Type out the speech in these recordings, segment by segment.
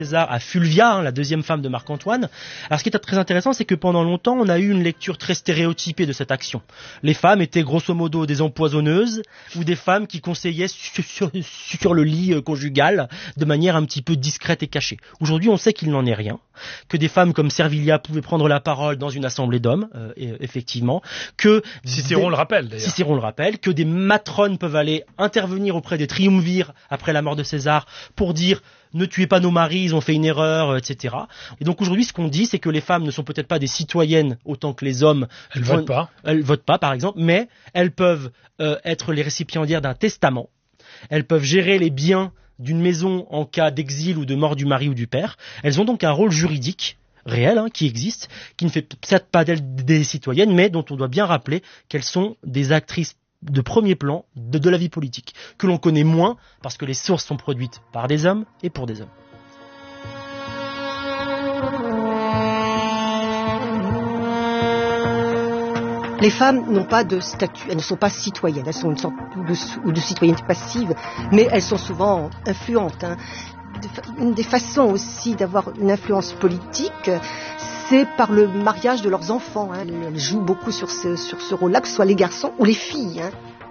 César à Fulvia, la deuxième femme de Marc-Antoine. Alors ce qui est très intéressant, c'est que pendant longtemps, on a eu une lecture très stéréotypée de cette action. Les femmes étaient grosso modo des empoisonneuses ou des femmes qui conseillaient sur le lit conjugal de manière un petit peu discrète et cachée. Aujourd'hui, on sait qu'il n'en est rien, que des femmes comme Servilia pouvaient prendre la parole dans une assemblée d'hommes, effectivement, que Cicéron le rappelle d'ailleurs. Cicéron le rappelle, que des matrones peuvent aller intervenir auprès des triumvirs après la mort de César pour dire ne tuez pas nos maris, ils ont fait une erreur, etc. Et donc aujourd'hui, ce qu'on dit, c'est que les femmes ne sont peut-être pas des citoyennes autant que les hommes. Elles votent pas. Elles votent pas, par exemple, mais elles peuvent être les récipiendaires d'un testament. Elles peuvent gérer les biens d'une maison en cas d'exil ou de mort du mari ou du père. Elles ont donc un rôle juridique réel, qui existe, qui ne fait peut-être pas d'elles des citoyennes, mais dont on doit bien rappeler qu'elles sont des actrices de premier plan de la vie politique, que l'on connaît moins parce que les sources sont produites par des hommes et pour des hommes. Les femmes n'ont pas de statut, elles ne sont pas citoyennes, elles sont une sorte de citoyenneté passive, mais elles sont souvent influentes. Une des façons aussi d'avoir une influence politique, c'est par le mariage de leurs enfants. Elles jouent beaucoup sur ce rôle-là, que ce soit les garçons ou les filles.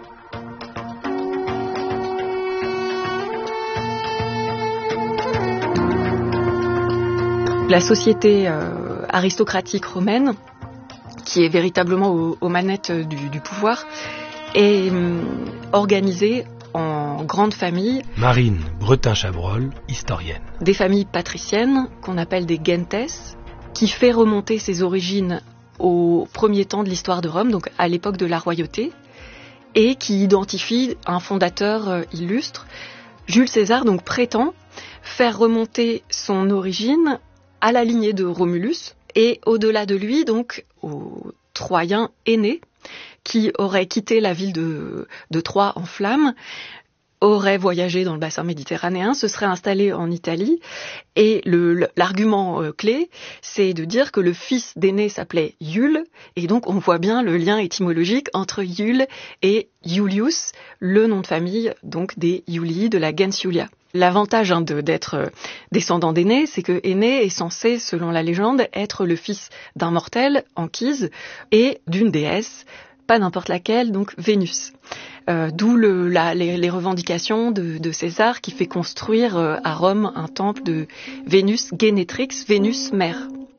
La société aristocratique romaine, qui est véritablement aux manettes du pouvoir, est organisée en grandes familles. Marine Bretin-Chabrol, historienne. Des familles patriciennes, qu'on appelle des gentes, qui fait remonter ses origines au premier temps de l'histoire de Rome, donc à l'époque de la royauté, et qui identifie un fondateur illustre. Jules César donc prétend faire remonter son origine à la lignée de Romulus, et au-delà de lui, donc, au Troyen aîné, qui aurait quitté la ville de Troie en flammes, aurait voyagé dans le bassin méditerranéen, se serait installé en Italie, et l'argument clé, c'est de dire que le fils d'aîné s'appelait Iule, et donc on voit bien le lien étymologique entre Iule et Iulius, le nom de famille donc des Iulii, de la gens Iulia. L'avantage d'être descendant d'Énée, c'est que Énée est censé, selon la légende, être le fils d'un mortel, Anchise, et d'une déesse, pas n'importe laquelle, donc Vénus. D'où les revendications de César qui fait construire à Rome un temple de Vénus Génétrix, Vénus mère.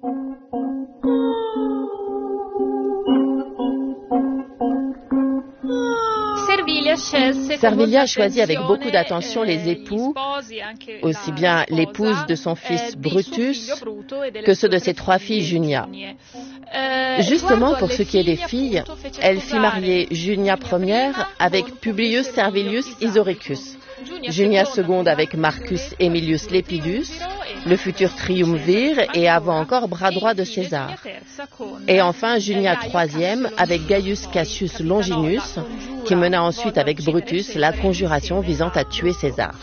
Servilia choisit avec beaucoup d'attention les époux, aussi bien l'épouse de son fils Brutus que ceux de ses 3 filles Junia. Justement, pour ce qui est des filles, elle fit marier Junia Ière avec Publius Servilius Isoricus, Junia II avec Marcus Aemilius Lepidus, le futur triumvir et avant encore bras droit de César. Et enfin Junia III avec Gaius Cassius Longinus, qui mena ensuite avec Brutus la conjuration visant à tuer César.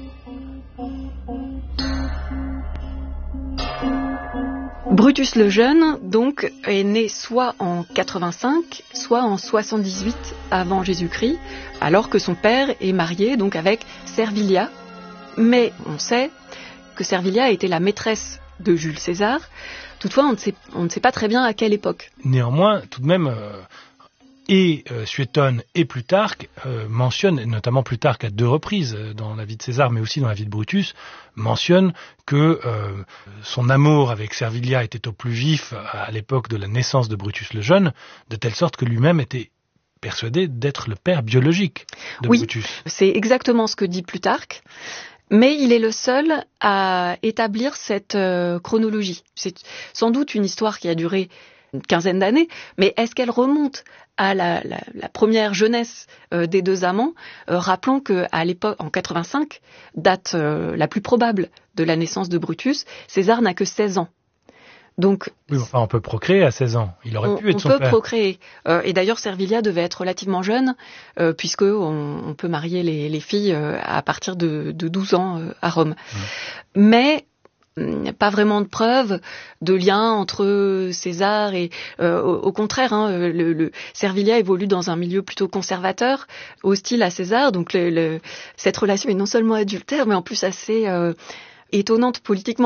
Brutus le Jeune, donc, est né soit en 85, soit en 78 avant Jésus-Christ, alors que son père est marié donc avec Servilia. Mais on sait que Servilia était la maîtresse de Jules César. Toutefois, on ne sait pas très bien à quelle époque. Néanmoins, tout de même, Suétone et Plutarque mentionnent, notamment Plutarque à 2 reprises dans la vie de César, mais aussi dans la vie de Brutus, mentionne que son amour avec Servilia était au plus vif à l'époque de la naissance de Brutus le Jeune, de telle sorte que lui-même était persuadé d'être le père biologique de Brutus. Oui, c'est exactement ce que dit Plutarque. Mais il est le seul à établir cette chronologie. C'est sans doute une histoire qui a duré une quinzaine d'années, mais est-ce qu'elle remonte à la première jeunesse des 2 amants? Rappelons qu'à l'époque, en 85, date la plus probable de la naissance de Brutus, César n'a que 16 ans. Donc, oui, enfin, on peut procréer à 16 ans. Il aurait pu être son père. On peut procréer. Et d'ailleurs, Servilia devait être relativement jeune, puisque on peut marier les filles à partir de 12 ans à Rome. Mais pas vraiment de preuves de lien entre César et au contraire, Servilia évolue dans un milieu plutôt conservateur, hostile à César. Donc cette relation est non seulement adultère, mais en plus assez étonnante politiquement.